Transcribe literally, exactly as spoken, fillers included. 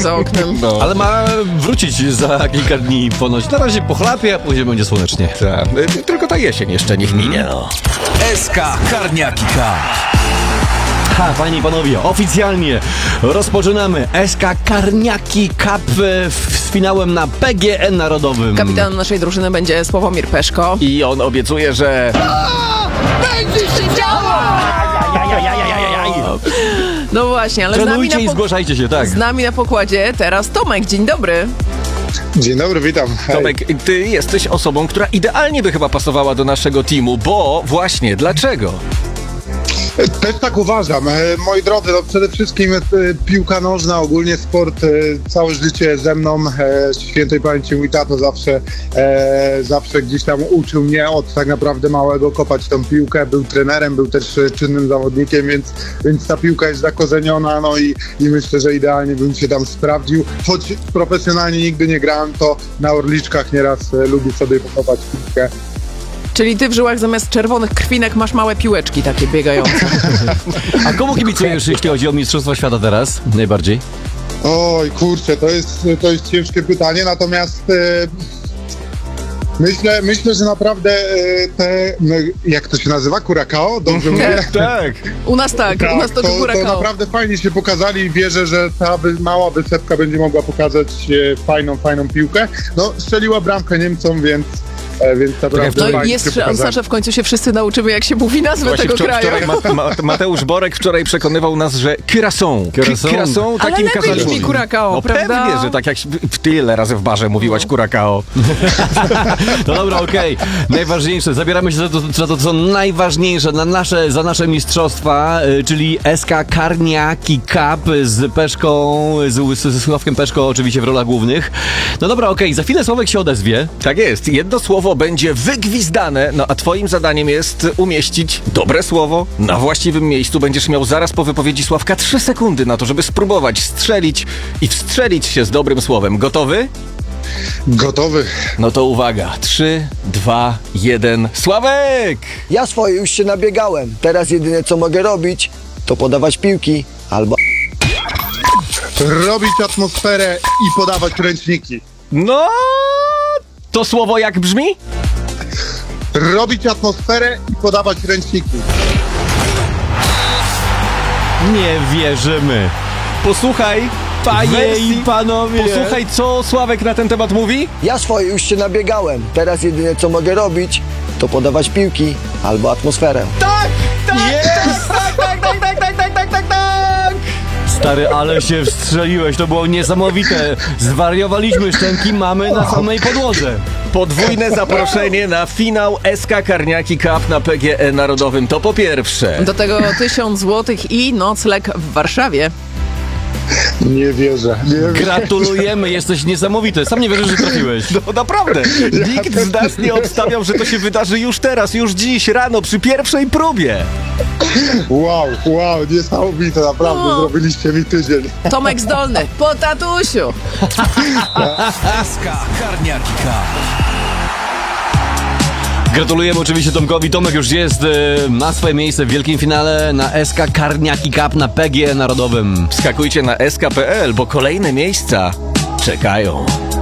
za oknem. No. Ale ma wrócić za kilka dni ponoć. Na razie pochlapie, a później będzie słonecznie. Tak. Tylko ta jesień jeszcze niech minie, no. S K Karniaki Cup. Ha, panie i panowie, oficjalnie rozpoczynamy S K Karniaki Cup e, z finałem na P G E Narodowym. Kapitanem naszej drużyny będzie Sławomir Peszko. I on obiecuje, że... Będzie się działo! No właśnie, ale z nami, Trenujcie na i pok- zgłaszajcie się, tak. z nami na pokładzie teraz Tomek. Dzień dobry. Dzień dobry, witam. Hej. Tomek, ty jesteś osobą, która idealnie by chyba pasowała do naszego teamu, bo właśnie, dlaczego? Też tak uważam. E, Moi drodzy, no przede wszystkim e, piłka nożna, ogólnie sport, e, całe życie ze mną. E, świętej pamięci mój tato zawsze, e, zawsze gdzieś tam uczył mnie od tak naprawdę małego kopać tą piłkę. Był trenerem, był też e, czynnym zawodnikiem, więc, więc ta piłka jest zakorzeniona, no i, i myślę, że idealnie bym się tam sprawdził. Choć profesjonalnie nigdy nie grałem, to na Orliczkach nieraz e, lubię sobie pokopać piłkę. Czyli ty w żyłach zamiast czerwonych krwinek masz małe piłeczki takie biegające. A komu kibicujesz, jeśli chodzi o Mistrzostwa Świata teraz? Najbardziej? Oj, kurczę, to jest, to jest ciężkie pytanie, natomiast e, myślę, myślę, że naprawdę e, te, no, jak to się nazywa, Curacao? Dobrze mówię? Tak. U nas tak, u nas to, to, to Curacao. naprawdę fajnie się pokazali i wierzę, że ta wy, mała wysepka będzie mogła pokazać e, fajną, fajną piłkę. No, strzeliła bramkę Niemcom, więc... E, więc naprawdę No i fajnie jest się szansa, pokazali. że w końcu się wszyscy nauczymy, jak się mówi nazwę Właśnie tego wczor- kraju. wczoraj Ma- Ma- Mateusz Borek wczoraj przekonywał nas, że Curaçao. Curaçao. Curaçao Ale takim lepiej kazali brzmi mówić. Curacao, No prawda? pewnie, że tak jak w tyle razy w barze mówiłaś Curacao. No dobra, okej. Najważniejsze, zabieramy się za to, za to, co najważniejsze na nasze, za nasze mistrzostwa, y, czyli S K Karniaki Cup z Peszką, z, z Sławkiem Peszko oczywiście w rolach głównych. No dobra, okej, za chwilę Sławek się odezwie. Tak jest. Jedno słowo będzie wygwizdane, no a twoim zadaniem jest umieścić dobre słowo na właściwym miejscu. Będziesz miał zaraz po wypowiedzi Sławka trzy sekundy na to, żeby spróbować strzelić i wstrzelić się z dobrym słowem. Gotowy? Gotowy. No to uwaga. trzy, dwa, jeden. Sławek! Ja swoje już się nabiegałem. Teraz jedyne co mogę robić, to podawać piłki albo... Robić atmosferę i podawać ręczniki. No, to słowo jak brzmi? Robić atmosferę i podawać ręczniki. Nie wierzymy. Posłuchaj, Panie wersji- i panowie. Posłuchaj, co Sławek na ten temat mówi. Ja swoje już się nabiegałem. Teraz jedyne co mogę robić, to podawać piłki albo atmosferę. Tak, tak, tak, tak, tak, tak, tak, tak, tak, tak, tak, tak. Stary, ale się wstrzeliłeś, to było niesamowite. Zwariowaliśmy, szczęki mamy na samej podłodze. Podwójne zaproszenie na finał S K Karniaki Cup na P G E Narodowym. To po pierwsze. Do tego tysiąc złotych i nocleg w Warszawie. Nie wierzę. Nie wierzę. Gratulujemy, jesteś niesamowity. Sam nie wierzysz, że trafiłeś. No naprawdę, nikt z nas nie obstawiał, że to się wydarzy już teraz, już dziś rano, przy pierwszej próbie. Wow, wow, niesamowite, naprawdę, No. zrobiliście mi tydzień. Tomek Zdolny, po tatusiu. S K Karniaki Cup. Gratulujemy oczywiście Tomkowi. Tomek już jest y, na swoje miejsce w wielkim finale na S K Karniaki Cup na P G E Narodowym. Wskakujcie na S K kropka P L, bo kolejne miejsca czekają.